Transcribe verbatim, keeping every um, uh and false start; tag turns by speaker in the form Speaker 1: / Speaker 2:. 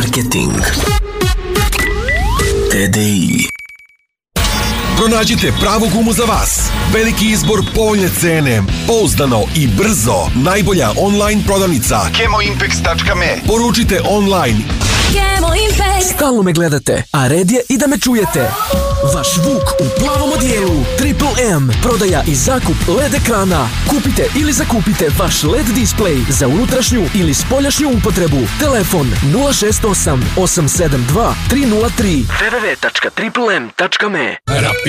Speaker 1: Marketing T D I. Pronađite pravu gumu za vas. Veliki izbor, povoljne cene, pouzdano i brzo. Najbolja online prodavnica
Speaker 2: Chemoimpex tačka me.
Speaker 1: Poručite online.
Speaker 3: Chemoimpex.
Speaker 1: Stalno me gledate, a red je i da me čujete. Vaš Vuk u plavom odijelu. Triple M. Prodaja i zakup L E D ekrana. Kupite ili zakupite vaš L E D display za unutrašnju ili spoljašnju upotrebu. Telefon nula šest osam osam sedam dva tri nula tri. w w w tačka triple m tačka me.